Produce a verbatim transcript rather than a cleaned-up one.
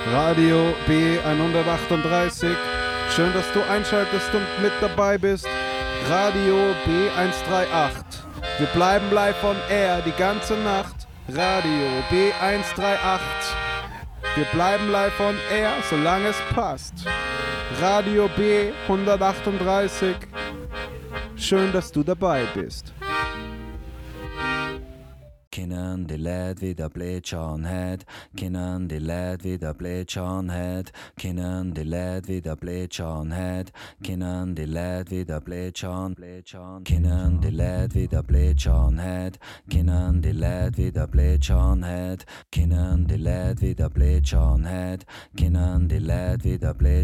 Radio B hundertachtunddreißig. Schön, dass du einschaltest und mit dabei bist. Radio B hundertachtunddreißig. Wir bleiben live on air die ganze Nacht. Radio B hundertachtunddreißig. Wir bleiben live on air, solange es passt. Radio B hundertachtunddreißig. Schön, dass du dabei bist. Kinnen de led wieder Blätschan het, Kinnen de led wieder Blätschan het, Kinnen de led wieder Blätschan het, Kinnen de led wieder Blätschan, Blätschan, Kinnen de led wieder Blätschan het, Kinnen de led wieder Blätschan het, Kinnen de led wieder Blätschan het, Kinnen de led wieder Blätschan